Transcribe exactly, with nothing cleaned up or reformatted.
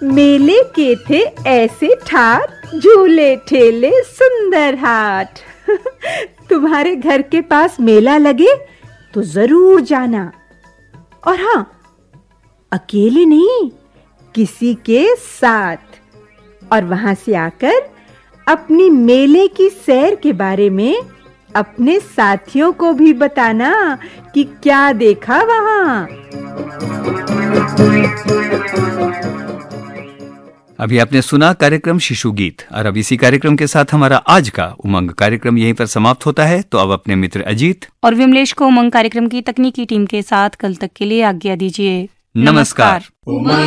मेले के थे ऐसे ठाट, झूले ठेले सुंदर हाट। तुम्हारे घर के पास मेला लगे तो जरूर जाना। और हाँ, अकेले नहीं, किसी के साथ। और वहां से आकर अपनी मेले की सैर के बारे में अपने साथियों को भी बताना कि क्या देखा वहां। अभी आपने सुना कार्यक्रम शिशु गीत, और अब इसी कार्यक्रम के साथ हमारा आज का उमंग कार्यक्रम यहीं पर समाप्त होता है। तो अब अपने मित्र अजीत और विमलेश को उमंग कार्यक्रम की तकनीकी टीम के साथ कल तक के लिए आज्ञा दीजिए। नमस्कार। नमस्कार।